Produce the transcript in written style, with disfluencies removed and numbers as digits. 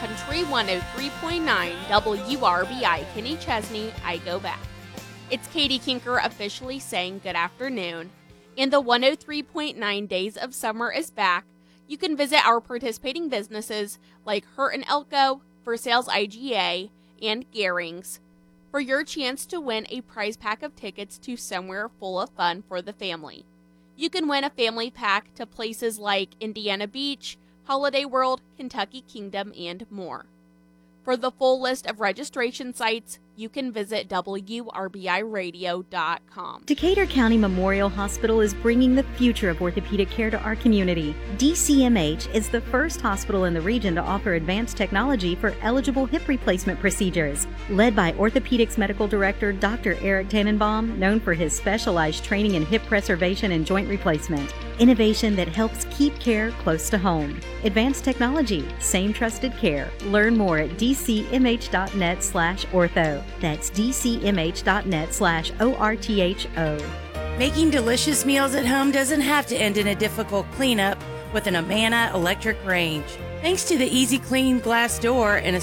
Country 103.9 WRBI Kenny Chesney, I Go Back. It's Katie Kinker officially saying good afternoon, and the 103.9 Days of Summer is back. You can visit our participating businesses like Hurt & Elko, For Sales IGA, and Gehrings for your chance to win a prize pack of tickets to somewhere full of fun for the family. You can win a family pack to places like Indiana Beach, Holiday World, Kentucky Kingdom, and more. For the full list of registration sites, you can visit WRBIRadio.com. Decatur County Memorial Hospital is bringing the future of orthopedic care to our community. DCMH is the first hospital in the region to offer advanced technology for eligible hip replacement procedures. Led by Orthopedics Medical Director Dr. Eric Tannenbaum, known for his specialized training in hip preservation and joint replacement. Innovation that helps keep care close to home. Advanced technology, same trusted care. Learn more at dcmh.net/ortho. That's dcmh.net/ortho. Making delicious meals at home doesn't have to end in a difficult cleanup with an Amana electric range. Thanks to the easy clean glass door and a